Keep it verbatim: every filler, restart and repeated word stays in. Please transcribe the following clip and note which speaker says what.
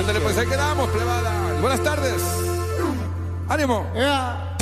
Speaker 1: Ándale, pues ahí quedamos, plebada. Buenas tardes. Ánimo.
Speaker 2: Yeah.